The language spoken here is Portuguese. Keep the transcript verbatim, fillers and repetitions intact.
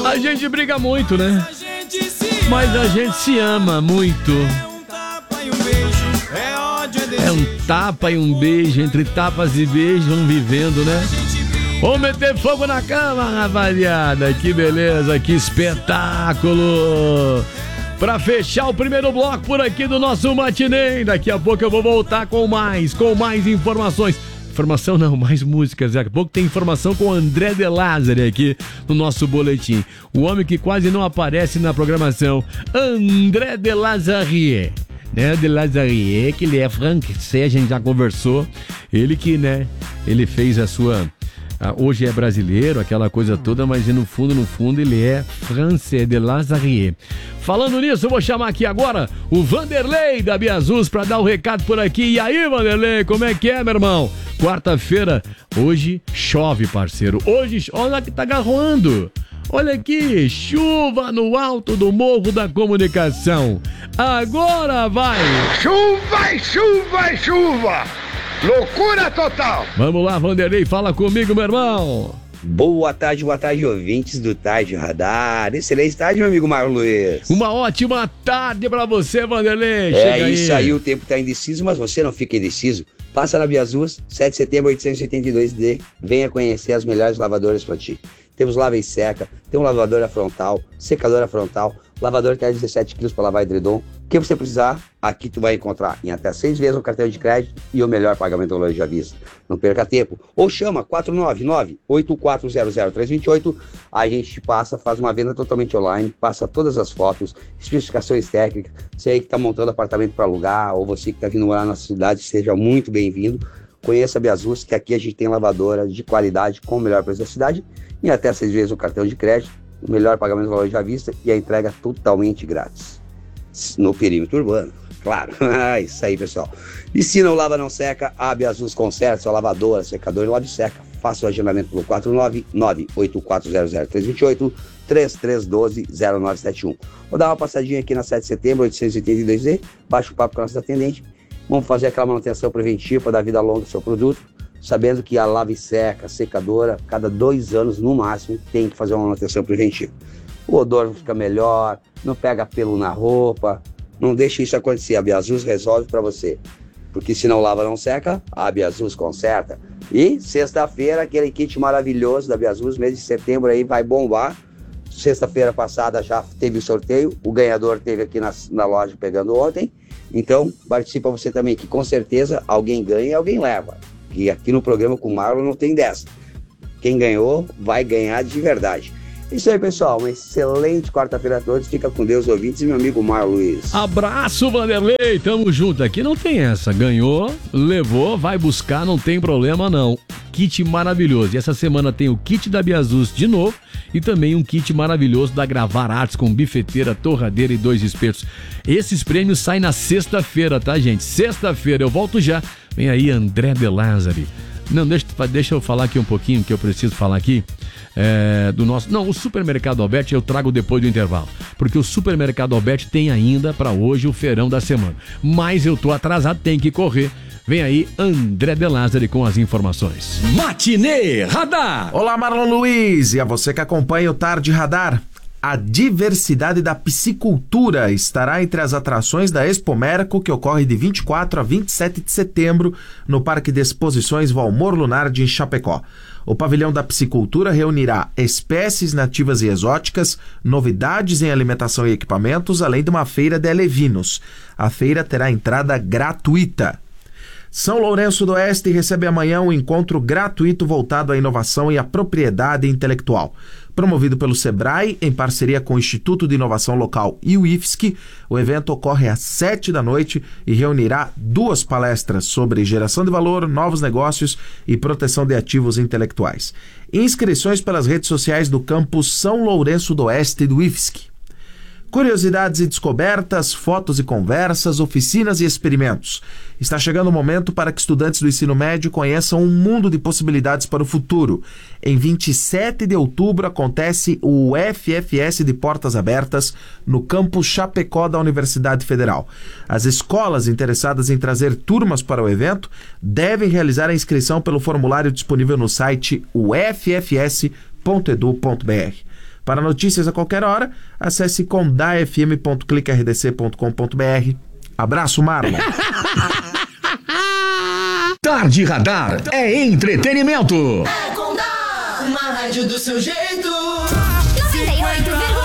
A gente briga muito, né? Mas a gente se ama muito. É um tapa e um beijo, entre tapas e beijos, vamos vivendo, né? Vamos meter fogo na cama, rapaziada. Que beleza, que espetáculo. Pra fechar o primeiro bloco por aqui do nosso matinê. Daqui a pouco eu vou voltar com mais, com mais informações. Informação não, mais músicas. Daqui a pouco tem informação com o André De Lázari aqui no nosso boletim. O homem que quase não aparece na programação, André De Lázari. Né, De Lázari, que ele é francês, a gente já conversou. Ele que, né, ele fez a sua... Hoje é brasileiro, aquela coisa toda, mas no fundo, no fundo, ele é francês, De Lázari. Falando nisso, eu vou chamar aqui agora o Vanderlei da Biazus para dar o um recado por aqui. E aí, Vanderlei, como é que é, meu irmão? Quarta-feira, hoje chove, parceiro. Hoje, olha que tá garroando. Olha aqui, chuva no alto do Morro da Comunicação. Agora vai! Chuva, chuva, chuva! Loucura total! Vamos lá, Vanderlei, fala comigo, meu irmão. Boa tarde, boa tarde, ouvintes do Tarde Radar. Excelente tarde, meu amigo Marlon Luiz. Uma ótima tarde pra você, Vanderlei. É Chega isso aí. aí, o tempo tá indeciso, mas você não fica indeciso. Passa na Biazus, sete de setembro, oitocentos e oitenta e dois D. Venha conhecer as melhores lavadoras pra ti. Temos lava e seca, tem um lavadora frontal, secadora frontal, lavadora que é dezessete quilos para lavar edredom. O que você precisar, aqui tu vai encontrar em até seis vezes o cartão de crédito e o melhor pagamento hoje à vista. Não perca tempo. Ou chama quatro nove nove, oito quatro zero zero, três dois oito. A gente te passa, faz uma venda totalmente online, passa todas as fotos, especificações técnicas. Você aí que está montando apartamento para alugar, ou você que está vindo morar na nossa cidade, seja muito bem-vindo. Conheça a Biazus, que aqui a gente tem lavadora de qualidade com o melhor preço da cidade e até seis vezes o cartão de crédito, o melhor pagamento do valor de à vista e a entrega totalmente grátis. No perímetro urbano, claro. Isso aí, pessoal. E se não lava, não seca, a Biazus conserta sua lavadora, secador e lava e seca. Faça o agendamento pelo quatro nove nove, oito quatro zero zero, três dois oito, três três um dois, zero nove sete um. Vou dar uma passadinha aqui na sete de setembro, oitocentos e oitenta e dois D, baixa o papo com a nossa atendente. Vamos fazer aquela manutenção preventiva para dar vida longa ao seu produto, sabendo que a lava e seca, a secadora, cada dois anos no máximo, tem que fazer uma manutenção preventiva. O odor fica melhor, não pega pelo na roupa, não deixe isso acontecer. A Biazus resolve para você, porque se não lava, não seca, a Biazus conserta. E sexta-feira, aquele kit maravilhoso da Biazus, mês de setembro aí vai bombar. Sexta-feira passada já teve o sorteio, o ganhador teve aqui na, na loja pegando ontem. Então, participa você também, que com certeza alguém ganha e alguém leva. E aqui no programa com o Marlon não tem dessa. Quem ganhou vai ganhar de verdade. Isso aí, pessoal. Uma excelente quarta-feira a todos. Fica com Deus, ouvintes, e meu amigo Marlon Luiz. Abraço, Vanderlei. Tamo junto. Aqui não tem essa. Ganhou, levou, vai buscar, não tem problema não. Kit maravilhoso. E essa semana tem o kit da Biazus de novo e também um kit maravilhoso da Gravar Artes com bifeteira, torradeira e dois espetos. Esses prêmios saem na sexta-feira, tá, gente? Sexta-feira. Eu volto já. Vem aí, André De Lázari. Não, deixa, deixa eu falar aqui um pouquinho, que eu preciso falar aqui. É, do nosso... Não, o Supermercado Alberti eu trago depois do intervalo, porque o Supermercado Alberti tem ainda para hoje o feirão da semana, mas eu tô atrasado, tem que correr. Vem aí André De Lázari com as informações. Matinê Radar. Olá, Marlon Luiz, e a você que acompanha o Tarde Radar. A diversidade da piscicultura estará entre as atrações da Expo Merco, que ocorre de vinte e quatro a vinte e sete de setembro no Parque de Exposições Valmor Lunardi, em Chapecó. O pavilhão da piscicultura reunirá espécies nativas e exóticas, novidades em alimentação e equipamentos, além de uma feira de alevinos. A feira terá entrada gratuita. São Lourenço do Oeste recebe amanhã um encontro gratuito voltado à inovação e à propriedade intelectual. Promovido pelo Sebrae, em parceria com o Instituto de Inovação Local e o I F S C, o evento ocorre às sete da noite e reunirá duas palestras sobre geração de valor, novos negócios e proteção de ativos intelectuais. Inscrições pelas redes sociais do campus São Lourenço do Oeste do I F S C. Curiosidades e descobertas, fotos e conversas, oficinas e experimentos. Está chegando o momento para que estudantes do ensino médio conheçam um mundo de possibilidades para o futuro. Em vinte e sete de outubro acontece o F F S de Portas Abertas no campus Chapecó da Universidade Federal. As escolas interessadas em trazer turmas para o evento devem realizar a inscrição pelo formulário disponível no site u f f s ponto edu ponto b r. Para notícias a qualquer hora, acesse condá f m ponto clique r d c ponto com ponto b r. Abraço, Marlon. Tarde Radar é entretenimento. É Condá, uma rádio do seu jeito.